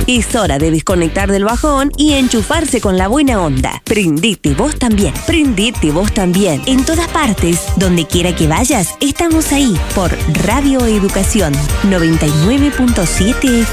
Es hora de desconectar del bajón y enchufarse con la buena onda. Prendete vos también. Prendete vos también. En todas partes, donde quiera que vayas, estamos ahí por Radio Educación 99.7